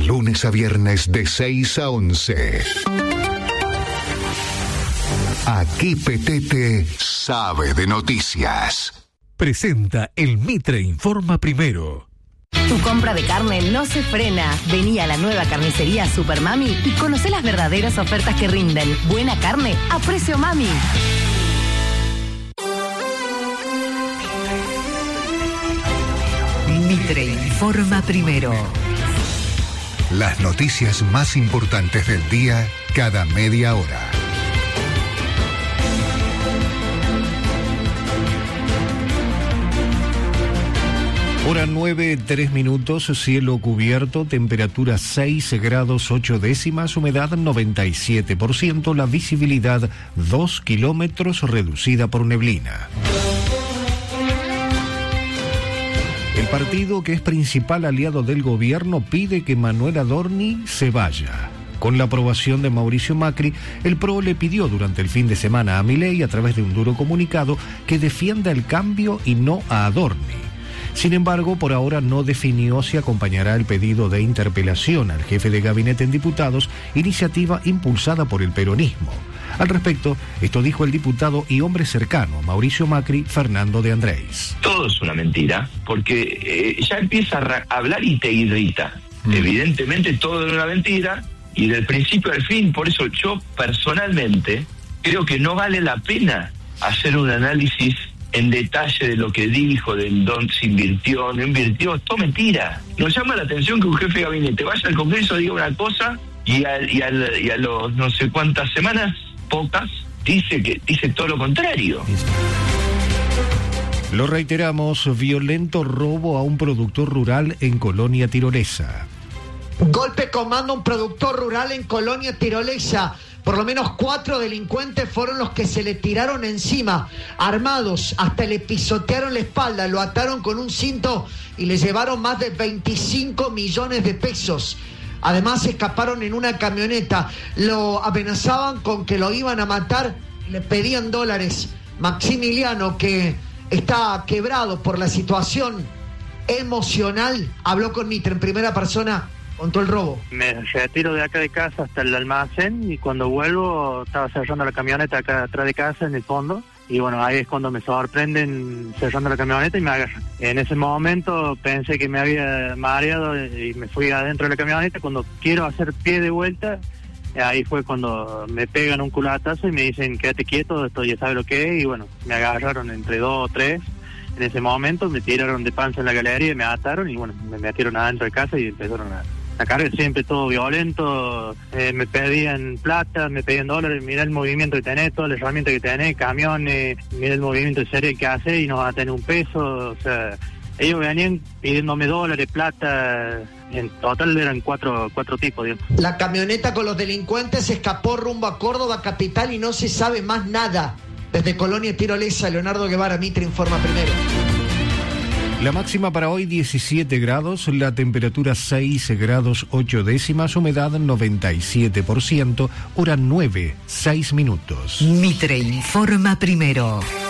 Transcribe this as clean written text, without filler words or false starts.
lunes a viernes de 6 a 11. Aquí Petete sabe de noticias. Presenta el Mitre Informa Primero. Tu compra de carne no se frena. Vení a la nueva carnicería Super Mami y conocé las verdaderas ofertas que rinden. Buena carne a precio mami. Mitre Informa Primero. Las noticias más importantes del día cada media hora. Hora 9, 3 minutos, cielo cubierto, temperatura 6 grados 8 décimas, humedad 97%, la visibilidad 2 kilómetros reducida por neblina. El partido que es principal aliado del gobierno pide que Manuel Adorni se vaya. Con la aprobación de Mauricio Macri, el PRO le pidió durante el fin de semana a Milei, a través de un duro comunicado, que defienda el cambio y no a Adorni. Sin embargo, por ahora no definió si acompañará el pedido de interpelación al jefe de gabinete en diputados, iniciativa impulsada por el peronismo. Al respecto, esto dijo el diputado y hombre cercano a Mauricio Macri, Fernando de Andrés. Todo es una mentira, porque ya empieza a hablar y te irrita. Evidentemente todo es una mentira, y del principio al fin, por eso yo personalmente creo que no vale la pena hacer un análisis en detalle de lo que dijo, del dónde se invirtió, no invirtió, es todo mentira. Nos llama la atención que un jefe de gabinete vaya al Congreso, diga una cosa y a los no sé cuántas semanas, pocas, dice todo lo contrario. Lo reiteramos, violento robo a un productor rural en Colonia Tirolesa. Golpe con mando a un productor rural en Colonia Tirolesa. Por lo menos 4 delincuentes fueron los que se le tiraron encima, armados, hasta le pisotearon la espalda, lo ataron con un cinto y le llevaron más de 25 millones de pesos. Además escaparon en una camioneta, lo amenazaban con que lo iban a matar y le pedían dólares. Maximiliano, que está quebrado por la situación emocional, habló con Mitre en primera persona. Contó el robo. Me retiro de acá de casa hasta el almacén y cuando vuelvo estaba cerrando la camioneta acá atrás de casa en el fondo y bueno, ahí es cuando me sorprenden cerrando la camioneta y me agarran. En ese momento pensé que me había mareado y me fui adentro de la camioneta. Cuando quiero hacer pie de vuelta, ahí fue cuando me pegan un culatazo y me dicen quédate quieto, esto ya sabe lo que es, y bueno, me agarraron entre 2 o 3. En ese momento me tiraron de panza en la galería y me ataron y bueno, me metieron adentro de casa y empezaron a sacar siempre todo violento. Me pedían plata, me pedían dólares, mirá el movimiento que tenés, toda la herramienta que tenés, camiones, mirá el movimiento de serie que hace y no va a tener un peso. O sea, ellos venían pidiéndome dólares, plata. En total eran cuatro tipos, digamos. La camioneta con los delincuentes escapó rumbo a Córdoba capital y no se sabe más nada. Desde Colonia Tirolesa, Leonardo Guevara, Mitre Informa Primero. La máxima para hoy 17 grados, la temperatura 6 grados 8 décimas, humedad 97%, hora 9, 6 minutos. Mitre Informa Primero.